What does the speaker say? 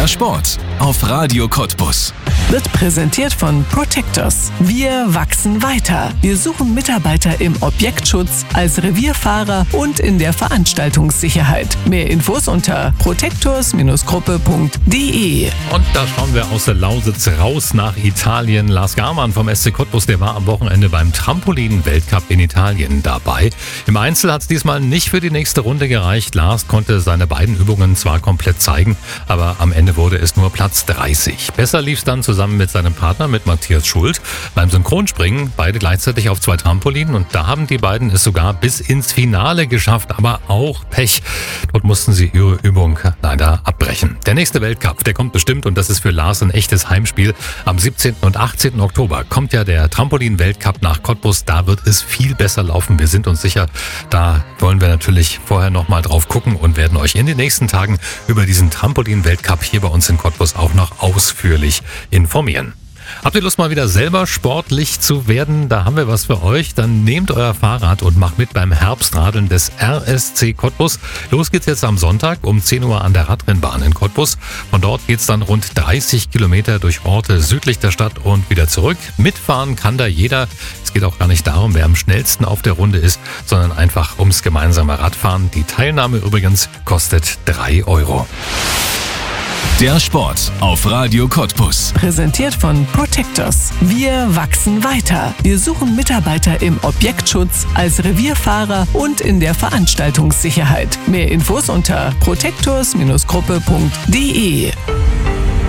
Sport auf Radio Cottbus. Wird präsentiert von Protectors. Wir wachsen weiter. Wir suchen Mitarbeiter im Objektschutz, als Revierfahrer und in der Veranstaltungssicherheit. Mehr Infos unter protectors-gruppe.de. Und da schauen wir aus der Lausitz raus nach Italien. Lars Garmann vom SC Cottbus, der war am Wochenende beim Trampolin-Weltcup in Italien dabei. Im Einzel hat es diesmal nicht für die nächste Runde gereicht. Lars konnte seine beiden Übungen zwar komplett zeigen, aber am Ende wurde es nur Platz 30. Besser lief es dann zusammen mit seinem Partner, mit Matthias Schult, beim Synchronspringen, beide gleichzeitig auf 2 Trampolinen, und da haben die beiden es sogar bis ins Finale geschafft, aber auch Pech. Dort mussten sie ihre Übung leider abbrechen. Der nächste Weltcup, der kommt bestimmt, und das ist für Lars ein echtes Heimspiel. Am 17. und 18. Oktober kommt ja der Trampolin-Weltcup nach Cottbus. Da wird es viel besser laufen. Wir sind uns sicher, da wollen wir natürlich vorher nochmal drauf gucken und werden euch in den nächsten Tagen über diesen Trampolin-Weltcup hier bei uns in Cottbus auch noch ausführlich informieren. Habt ihr Lust, mal wieder selber sportlich zu werden? Da haben wir was für euch. Dann nehmt euer Fahrrad und macht mit beim Herbstradeln des RSC Cottbus. Los geht's jetzt am Sonntag um 10 Uhr an der Radrennbahn in Cottbus. Von dort geht's dann rund 30 Kilometer durch Orte südlich der Stadt und wieder zurück. Mitfahren kann da jeder. Es geht auch gar nicht darum, wer am schnellsten auf der Runde ist, sondern einfach ums gemeinsame Radfahren. Die Teilnahme übrigens kostet 3 €. Der Sport auf Radio Cottbus. Präsentiert von Protectors. Wir wachsen weiter. Wir suchen Mitarbeiter im Objektschutz, als Revierfahrer und in der Veranstaltungssicherheit. Mehr Infos unter protectors-gruppe.de.